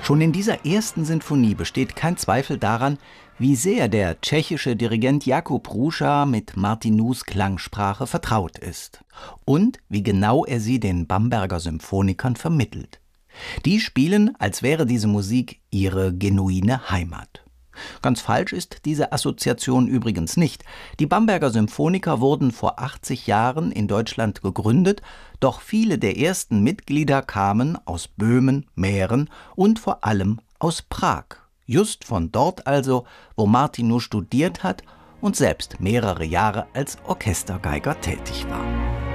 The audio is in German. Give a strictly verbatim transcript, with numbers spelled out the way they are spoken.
Schon in dieser ersten Sinfonie besteht kein Zweifel daran, wie sehr der tschechische Dirigent Jakub Hruša mit Martinus Klangsprache vertraut ist und wie genau er sie den Bamberger Symphonikern vermittelt. Die spielen, als wäre diese Musik ihre genuine Heimat. Ganz falsch ist diese Assoziation übrigens nicht. Die Bamberger Symphoniker wurden vor achtzig Jahren in Deutschland gegründet, doch viele der ersten Mitglieder kamen aus Böhmen, Mähren und vor allem aus Prag. Just von dort also, wo Martinus studiert hat und selbst mehrere Jahre als Orchestergeiger tätig war.